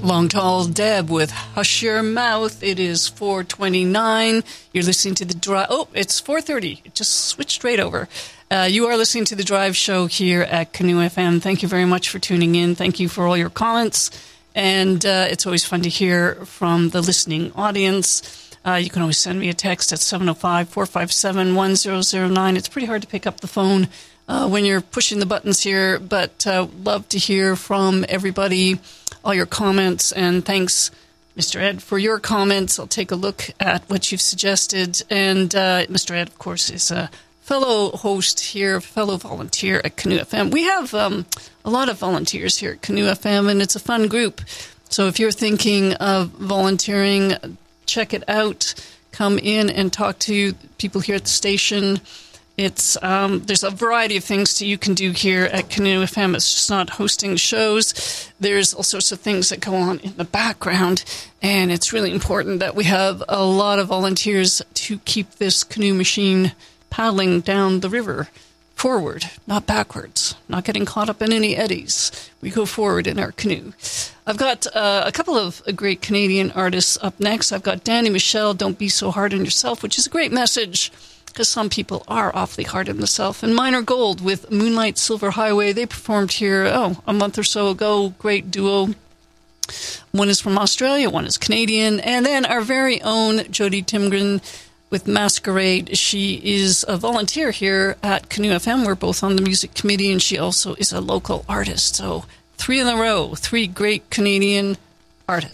Long Tall Deb with Hush Your Mouth. It is 4:29. You're listening to the drive. Oh, it's 4:30. It just switched right over. You are listening to the Drive Show here at Canoe FM. Thank you very much for tuning in. Thank you for all your comments. And it's always fun to hear from the listening audience. You can always send me a text at 705-457-1009. It's pretty hard to pick up the phone when you're pushing the buttons here, but love to hear from everybody, all your comments, and thanks, Mr. Ed, for your comments. I'll take a look at what you've suggested, and Mr. Ed, of course, is a fellow host here, fellow volunteer at Canoe FM. We have a lot of volunteers here at Canoe FM, and it's a fun group. So if you're thinking of volunteering, check it out. Come in and talk to people here at the station. It's there's a variety of things that you can do here at Canoe FM. It's just not hosting shows. There's all sorts of things that go on in the background, and it's really important that we have a lot of volunteers to keep this canoe machine paddling down the river forward, not backwards, not getting caught up in any eddies. We go forward in our canoe. I've got a couple of great Canadian artists up next. I've got Danny Michel, Don't Be So Hard on Yourself, which is a great message, because some people are awfully hard on themselves. And Minor Gold with Moonlight Silver Highway. They performed here, a month or so ago. Great duo. One is from Australia, one is Canadian. And then our very own Jody Timgren with Masquerade. She is a volunteer here at Canoe FM. We're both on the music committee, and she also is a local artist. So 3 in a row, 3 great Canadian artists.